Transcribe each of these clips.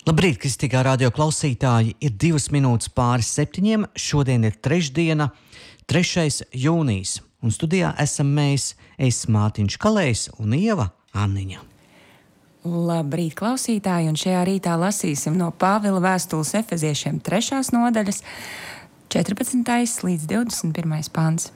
Labrīt, kristīgā radio klausītāji! Ir 2 minūtes pāri 7. Šodien ir trešdiena, 3. jūnijas. Un studijā esam mēs, es Mārtiņš Kalējs un Ieva Anniņa. Labrīt, klausītāji! Un šajā rītā lasīsim no Pāvila vēstules Efeziešiem 3. nodaļas, 14. līdz 21. pants.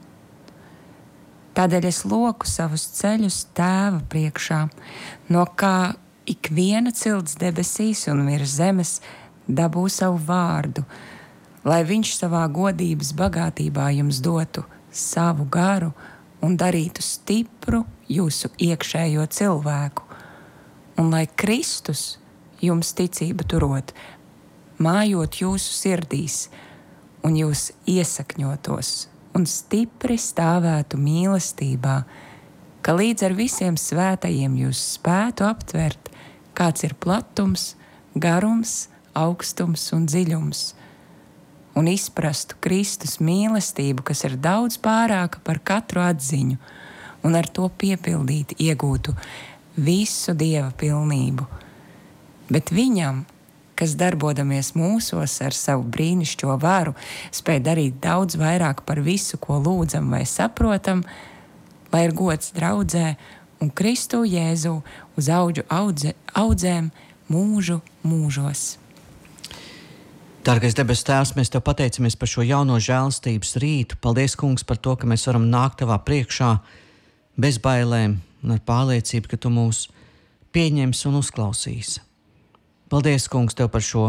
Tādēļ es loku savus ceļus Tēva priekšā, no kā ikviena cilts debesīs un virs zemes dabū savu vārdu, lai viņš savā godības bagātībā jums dotu savu garu un darītu stipru jūsu iekšējo cilvēku, un lai Kristus jums ticība turot, mājot jūsu sirdīs, un jūs iesakņotos un stipri stāvētu mīlestībā, ka līdz ar visiem svētajiem jūs spētu aptvert, kāds ir platums, garums, augstums un dziļums, un izprastu Kristus mīlestību, kas ir daudz pārāka par katru atziņu, un ar to piepildīt iegūtu visu Dieva pilnību. Bet viņam, kas darbodamies mūsos ar savu brīnišķo varu, spēj darīt daudz vairāk par visu, ko lūdzam vai saprotam, lai ir gods draudzē un Kristu Jēzu uz audzēm mūžu mūžos. Dārgais debesu Tēvs, mēs Tev pateicamies par šo jauno žēlstības rītu. Paldies, Kungs, par to, ka mēs varam nākt Tavā priekšā bez bailēm un ar pārliecību, ka Tu mūs pieņemsi un uzklausīsi. Paldies, Kungs, Tev par šo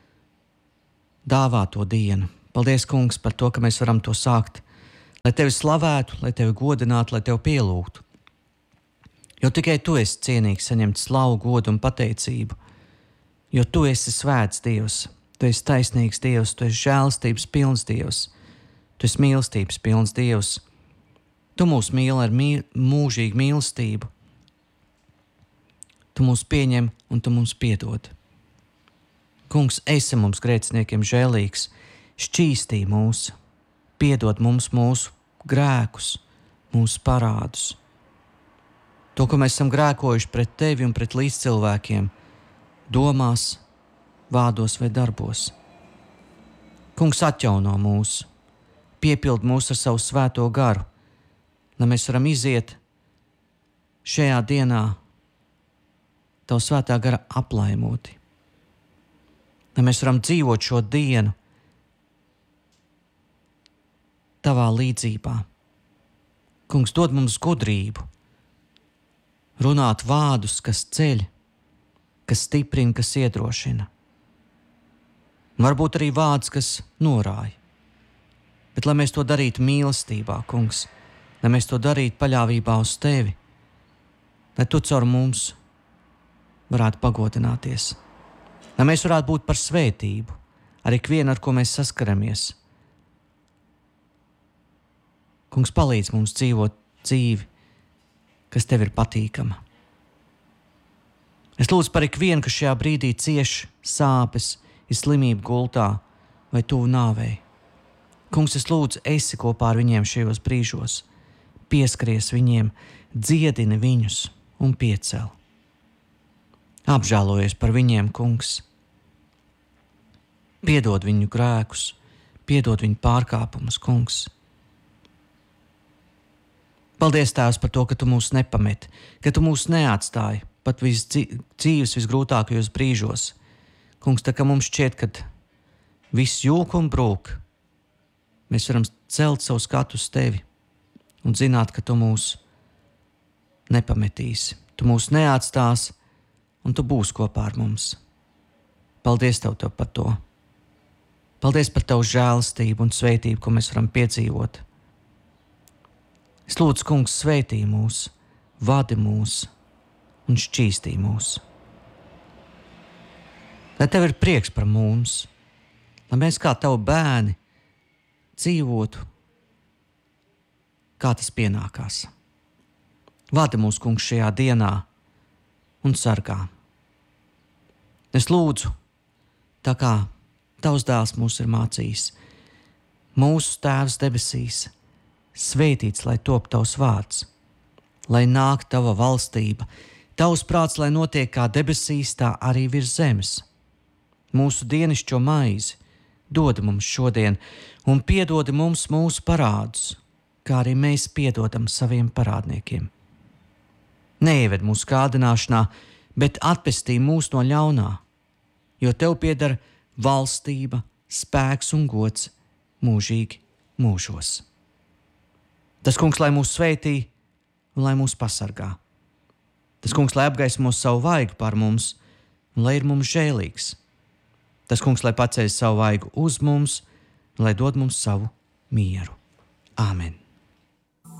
dāvāto dienu. Paldies, Kungs, par to, ka mēs varam to sākt, lai Tevi slavētu, lai Tevi godinātu, lai Tevi pielūgtu. Jo tikai Tu esi cienīgs saņemt slavu, godu un pateicību, jo Tu esi svēts Dievs, Tu esi taisnīgs Dievs, Tu esi žēlstības pilns Dievs, Tu esi mīlestības pilns Dievs. Tu mūs mīli ar mūžīgu mīlestību. Tu mūs pieņem un Tu mums piedod. Kungs, esi mums grēciniekiem žēlīgs, šķīstī mūs, piedod mums mūsu grēkus, mūsu parādus. To, ko mēs esam grēkojuši pret Tevi un pret līdzcilvēkiem, domās, vārdos vai darbos. Kungs, atjauno mūs, piepild mūs ar savu svēto garu, lai mēs varam iziet šajā dienā Tavu svētā gara aplaimoti, lai mēs varam dzīvot šo dienu Tavā līdzībā. Kungs, dod mums gudrību, runāt vārdus, kas ceļ, kas stiprina, kas iedrošina. Varbūt arī vārds, kas norāja. Bet lai mēs to darītu mīlestībā, Kungs, lai mēs to darītu paļāvībā uz Tevi, lai Tu caur mums varētu pagodināties, lai mēs varētu būt par svētību ar ikvienu, ar ko mēs saskaramies. Kungs, palīdz mums dzīvot dzīvi, kas Tev ir patīkama. Es lūdzu par ikvienu, kas šajā brīdī cieš sāpes, ir slimība gultā vai tuvu nāvei. Kungs, es lūdzu, esi kopā ar viņiem šajos brīžos, pieskaries viņiem, dziedini viņus un piecel. Apžēlojies par viņiem, Kungs. Piedod viņu grēkus, piedod viņu pārkāpumus, Kungs. Paldies, Tēvs, par to, ka Tu mūs nepameti, ka Tu mūs neatstāji pat dzīves visgrūtākajos brīžos. Kungs, tā kā mums šķiet, ka viss jūk un brūk, mēs varam celt savu skatu uz Tevi un zināt, ka Tu mūs nepametīsi, Tu mūs neatstāsi un Tu būsi kopā ar mums. Paldies Tev par to. Paldies par Tavu žēlastību un svētību, ko mēs varam piedzīvot. Es lūdzu, Kungs, svētī mūs, vadi mūs un šķīstī mūs. Lai Tev ir prieks par mums, lai mēs kā Tavu bērni dzīvotu, kā tas pienākās. Vadi mūs, Kungs, šajā dienā un sargā. Es lūdzu, tā kā Tavs dēls mūs ir mācījis, mūsu Tēvs debesīs, svētīts, lai top Tavs vārds, lai nāk Tava valstība, Tavs prāts, lai notiek kā debesīs, tā arī virs zemes. mūsu dienascho maizi dod mums šodien, un piedod mums mūsu parādus, kā arī mēs piedodam saviem parādniekiem. Neieved mūsu kārdināšanā, bet atpestī mūs no ļaunā, jo tev pieder valstība, spēks un gods mūžīgi mūžos. Tas kungs, lai mūs svētī un lai mūs pasargā. Tas kungs, lai apgaismo savu vaigu pār mums un lai ir mums žēlīgs. Tas kungs, lai paceļ savu vaigu uz mums un lai dod mums savu mieru. Āmen!